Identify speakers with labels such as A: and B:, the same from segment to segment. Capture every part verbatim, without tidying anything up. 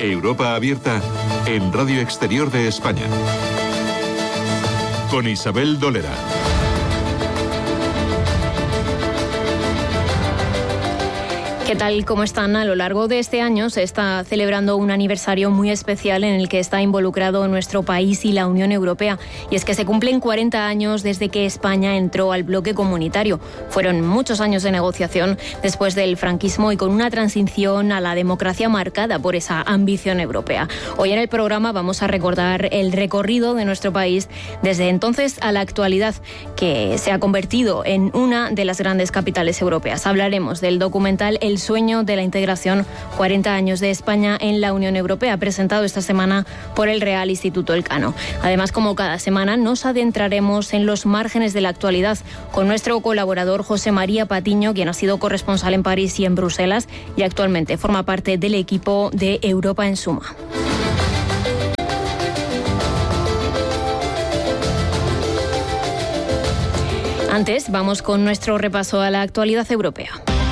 A: Europa Abierta en Radio Exterior de España. Con Isabel Dolera.
B: ¿Qué tal? ¿Cómo están? A lo largo de este año se está celebrando un aniversario muy especial en el que está involucrado nuestro país y la Unión Europea. Y es que se cumplen cuarenta años desde que España entró al bloque comunitario. Fueron muchos años de negociación después del franquismo y con una transición a la democracia marcada por esa ambición europea. Hoy en el programa vamos a recordar el recorrido de nuestro país desde entonces a la actualidad, que se ha convertido en una de las grandes capitales europeas. Hablaremos del documental El sueño de la integración, cuarenta años de España en la Unión Europea, presentado esta semana por el Real Instituto Elcano. Además, como cada semana, nos adentraremos en los márgenes de la actualidad con nuestro colaborador José María Patiño, quien ha sido corresponsal en París y en Bruselas y actualmente forma parte del equipo de Europa en Suma. Antes, vamos con nuestro repaso a la actualidad europea.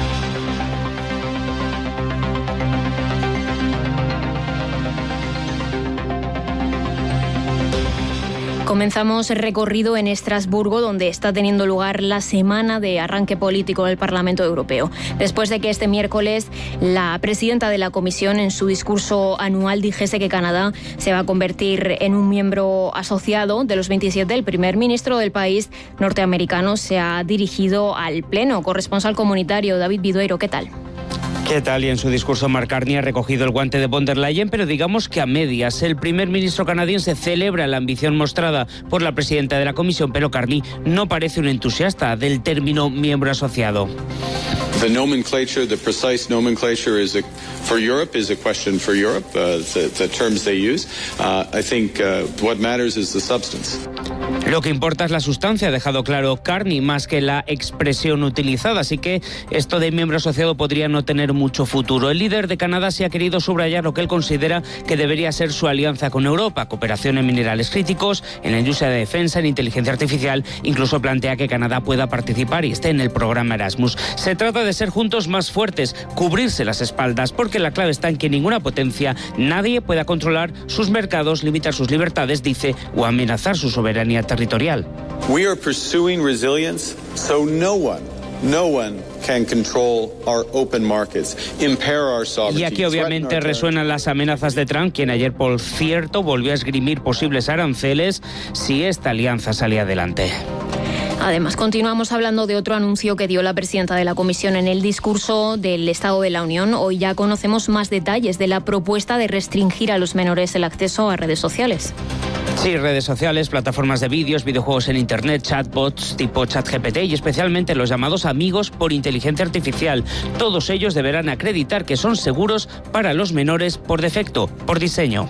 B: Comenzamos el recorrido en Estrasburgo, donde está teniendo lugar la semana de arranque político del Parlamento Europeo. Después de que este miércoles la presidenta de la Comisión en su discurso anual dijese que Canadá se va a convertir en un miembro asociado de los veintisiete, el primer ministro del país norteamericano se ha dirigido al Pleno. Corresponsal comunitario David Vidueiro, ¿qué tal?
C: ¿Qué tal? Y en su discurso Mark Carney ha recogido el guante de von der Leyen, pero digamos que a medias. El primer ministro canadiense celebra la ambición mostrada por la presidenta de la Comisión, pero Carney no parece un entusiasta del término miembro asociado.
D: The nomenclature, the precise nomenclature is a, for Europe is a question for Europe, uh, the, the terms they use. Uh, I think uh, what matters is the substance.
C: Lo que importa es la sustancia, ha dejado claro Carney, más que la expresión utilizada, así que esto de miembro asociado podría no tener mucho futuro. El líder de Canadá sí ha querido subrayar lo que él considera que debería ser su alianza con Europa, cooperación en minerales críticos, en la industria de defensa, en inteligencia artificial, incluso plantea que Canadá pueda participar y esté en el programa Erasmus. Se trata de ser juntos más fuertes, cubrirse las espaldas, porque la clave está en que ninguna potencia, nadie pueda controlar sus mercados, limitar sus libertades, dice, o amenazar su soberanía territorial.
D: We are pursuing resilience, so no one No one can control our open markets, impair our sovereignty.
C: Y aquí obviamente resuenan las amenazas de Trump, quien ayer, por cierto, volvió a esgrimir posibles aranceles si esta alianza salía adelante.
B: Además, continuamos hablando de otro anuncio que dio la presidenta de la Comisión en el discurso del Estado de la Unión. Hoy ya conocemos más detalles de la propuesta de restringir a los menores el acceso a redes sociales.
C: Sí, redes sociales, plataformas de vídeos, videojuegos en Internet, chatbots tipo ChatGPT y especialmente los llamados amigos por inteligencia artificial. Todos ellos deberán acreditar que son seguros para los menores por defecto, por diseño.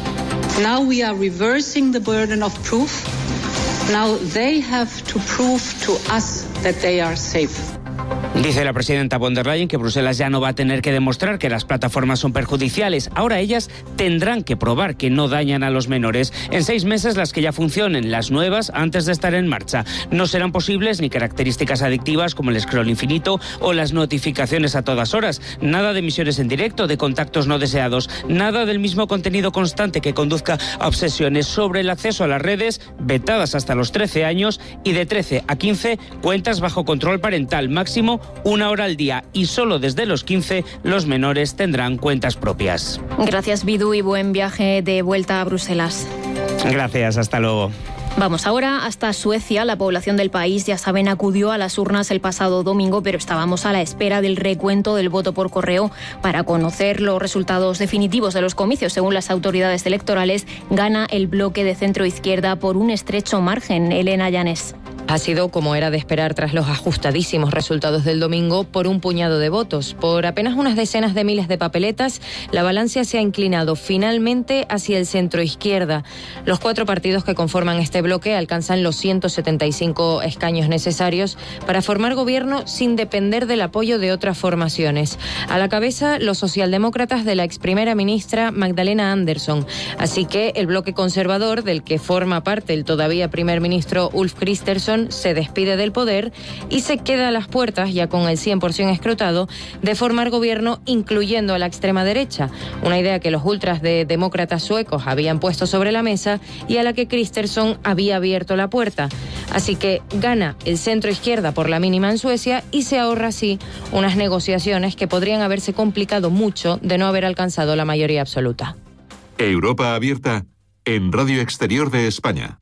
E: Now we are reversing the burden of proof. Now they have to prove to us that they are safe.
C: Dice la presidenta von der Leyen que Bruselas ya no va a tener que demostrar que las plataformas son perjudiciales. Ahora ellas tendrán que probar que no dañan a los menores. En seis meses las que ya funcionen, las nuevas antes de estar en marcha. No serán posibles ni características adictivas como el scroll infinito o las notificaciones a todas horas. Nada de emisiones en directo, de contactos no deseados. Nada del mismo contenido constante que conduzca a obsesiones. Sobre el acceso a las redes, vetadas hasta los trece años, y de trece a quince, cuentas bajo control parental, máximo una hora al día, y solo desde los quince los menores tendrán cuentas propias.
B: Gracias, Bidu, y buen viaje de vuelta a Bruselas.
C: Gracias, hasta luego.
B: Vamos ahora hasta Suecia. La población del país, ya saben, acudió a las urnas el pasado domingo, pero estábamos a la espera del recuento del voto por correo para conocer los resultados definitivos de los comicios. Según las autoridades electorales, gana el bloque de centro-izquierda por un estrecho margen. Elena Llanes.
F: Ha sido como era de esperar tras los ajustadísimos resultados del domingo por un puñado de votos. Por apenas unas decenas de miles de papeletas, la balanza se ha inclinado finalmente hacia el centro-izquierda. Los cuatro partidos que conforman este bloque alcanzan los ciento setenta y cinco escaños necesarios para formar gobierno sin depender del apoyo de otras formaciones. A la cabeza, los socialdemócratas de la ex primera ministra Magdalena Andersson. Así que el bloque conservador, del que forma parte el todavía primer ministro Ulf Kristersson, Johnson se despide del poder y se queda a las puertas, ya con el cien por ciento escrutado, de formar gobierno incluyendo a la extrema derecha, una idea que los ultras de demócratas suecos habían puesto sobre la mesa y a la que Kristersson había abierto la puerta. Así que gana el centro izquierda por la mínima en Suecia y se ahorra así unas negociaciones que podrían haberse complicado mucho de no haber alcanzado la mayoría absoluta.
A: Europa Abierta en Radio Exterior de España.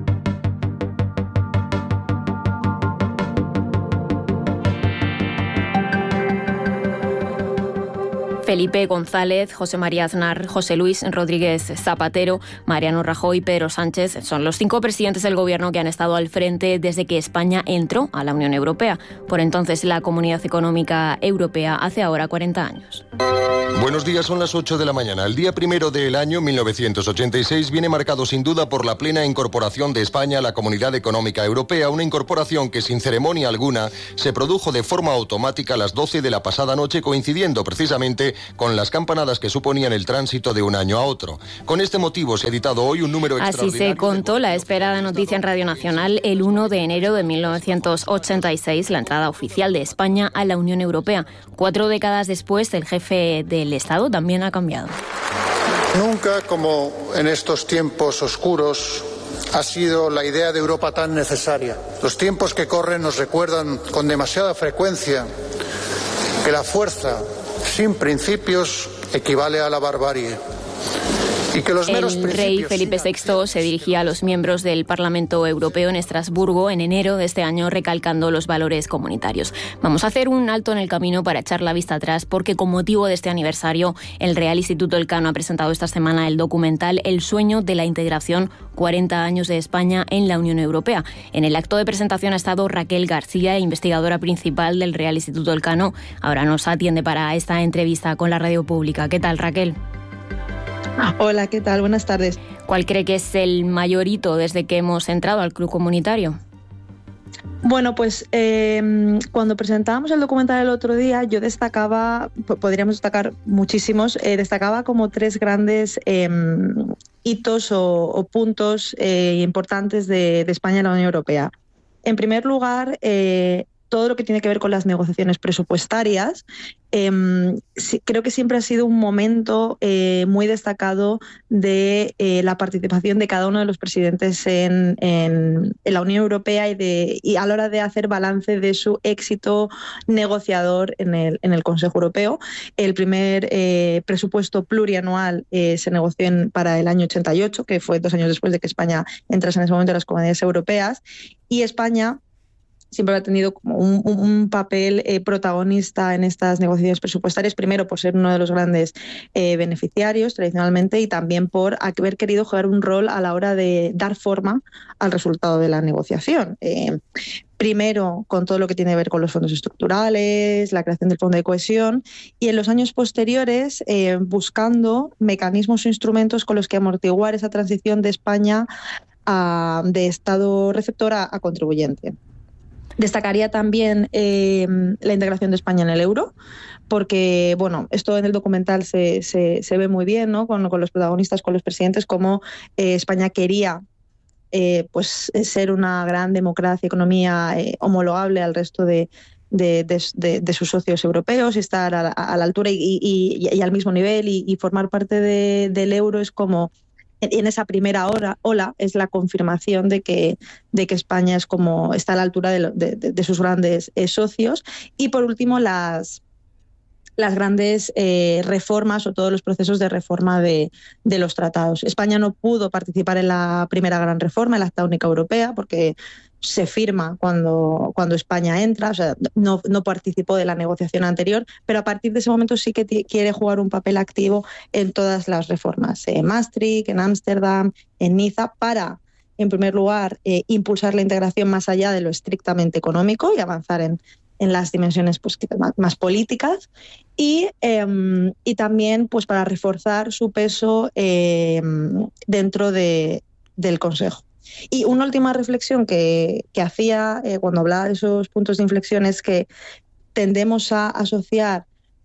B: Felipe González, José María Aznar, José Luis Rodríguez Zapatero, Mariano Rajoy y Pedro Sánchez son los cinco presidentes del gobierno que han estado al frente desde que España entró a la Unión Europea. Por entonces, la Comunidad Económica Europea hace ahora cuarenta años.
G: Buenos días, son las ocho de la mañana. El día primero del año mil novecientos ochenta y seis viene marcado sin duda por la plena incorporación de España a la Comunidad Económica Europea, una incorporación que sin ceremonia alguna se produjo de forma automática a las doce de la pasada noche, coincidiendo precisamente con las campanadas que suponían el tránsito de un año a otro. Con este motivo se ha editado hoy un número extraordinario.
B: Así se contó la esperada noticia en Radio Nacional el uno de enero de mil novecientos ochenta y seis, la entrada oficial de España a la Unión Europea. Cuatro décadas después, el jefe del Estado también ha cambiado.
H: Nunca como en estos tiempos oscuros ha sido la idea de Europa tan necesaria. Los tiempos que corren nos recuerdan con demasiada frecuencia que la fuerza sin principios equivale a la barbarie. Y que los meros
B: el rey Felipe sexto se dirigía a los miembros del Parlamento Europeo en Estrasburgo en enero de este año, recalcando los valores comunitarios. Vamos a hacer un alto en el camino para echar la vista atrás, porque con motivo de este aniversario, el Real Instituto Elcano ha presentado esta semana el documental El sueño de la integración, cuarenta años de España en la Unión Europea. En el acto de presentación ha estado Raquel García, investigadora principal del Real Instituto Elcano. Ahora nos atiende para esta entrevista con la radio pública. ¿Qué tal, Raquel?
I: Hola, ¿qué tal? Buenas tardes.
B: ¿Cuál cree que es el mayor hito desde que hemos entrado al club comunitario?
I: Bueno, pues eh, cuando presentábamos el documental el otro día, yo destacaba, podríamos destacar muchísimos, eh, destacaba como tres grandes eh, hitos o, o puntos eh, importantes de, de España en la Unión Europea. En primer lugar, eh, todo lo que tiene que ver con las negociaciones presupuestarias. Eh, sí, creo que siempre ha sido un momento eh, muy destacado de eh, la participación de cada uno de los presidentes en, en, en la Unión Europea y, de, y a la hora de hacer balance de su éxito negociador en el, en el Consejo Europeo. El primer eh, presupuesto plurianual eh, se negoció en, para el año ochenta y ocho, que fue dos años después de que España entrase en ese momento en las comunidades europeas, y España siempre ha tenido como un, un papel eh, protagonista en estas negociaciones presupuestarias, primero por ser uno de los grandes eh, beneficiarios tradicionalmente, y también por haber querido jugar un rol a la hora de dar forma al resultado de la negociación. Eh, Primero, con todo lo que tiene que ver con los fondos estructurales, la creación del Fondo de Cohesión, y en los años posteriores eh, buscando mecanismos o instrumentos con los que amortiguar esa transición de España a, de Estado receptor a, a contribuyente. Destacaría también eh, la integración de España en el euro, porque bueno, esto en el documental se, se, se ve muy bien, ¿no? con, con los protagonistas, con los presidentes, cómo eh, España quería eh, pues, ser una gran democracia, economía eh, homologable al resto de, de, de, de, de sus socios europeos, y estar a la, a la altura y, y, y al mismo nivel, y, y formar parte de, del euro es como... En esa primera hora, ola es la confirmación de que, de que España es como está a la altura de, de, de sus grandes eh, socios. Y por último, las, las grandes eh, reformas o todos los procesos de reforma de, de los tratados. España no pudo participar en la primera gran reforma, en la Acta Única Europea, porque se firma cuando, cuando España entra, o sea, no, no participó de la negociación anterior, pero a partir de ese momento sí que t- quiere jugar un papel activo en todas las reformas, en Maastricht, en Ámsterdam, en Niza, para, en primer lugar, eh, impulsar la integración más allá de lo estrictamente económico y avanzar en, en las dimensiones pues, más, más políticas, y, eh, y también pues, para reforzar su peso eh, dentro de, del Consejo. Y una última reflexión que, que hacía eh, cuando hablaba de esos puntos de inflexión es que tendemos a asociar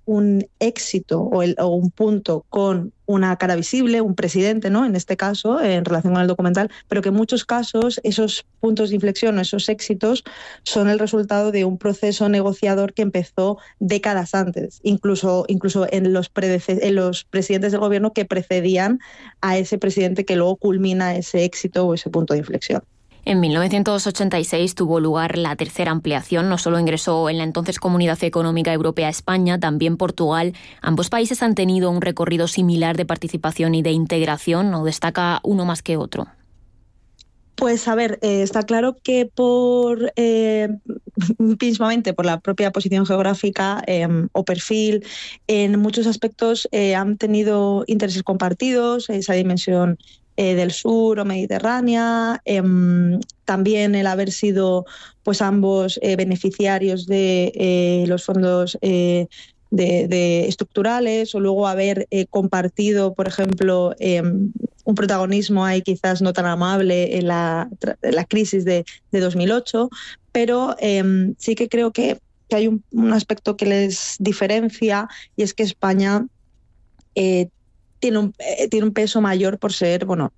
I: un éxito o, el, o un punto con una cara visible, un presidente, ¿no? En este caso, en relación con el documental, pero que en muchos casos esos puntos de inflexión, esos éxitos, son el resultado de un proceso negociador que empezó décadas antes, incluso, incluso en, los en los presidentes del gobierno que precedían a ese presidente que luego culmina ese éxito o ese punto de inflexión.
B: En mil novecientos ochenta y seis tuvo lugar la tercera ampliación. No solo ingresó en la entonces Comunidad Económica Europea España, también Portugal. Ambos países han tenido un recorrido similar de participación y de integración, ¿o destaca uno más que otro?
I: Pues a ver, eh, está claro que por eh, mismamente por la propia posición geográfica eh, o perfil, en muchos aspectos eh, han tenido intereses compartidos, esa dimensión Eh, del sur o mediterránea, eh, también el haber sido pues ambos eh, beneficiarios de eh, los fondos eh, de, de estructurales, o luego haber eh, compartido, por ejemplo, eh, un protagonismo ahí quizás no tan amable en la, en la crisis de, de dos mil ocho, pero eh, sí que creo que, que hay un, un aspecto que les diferencia, y es que España eh, Tiene un, eh, tiene un peso mayor por ser, bueno,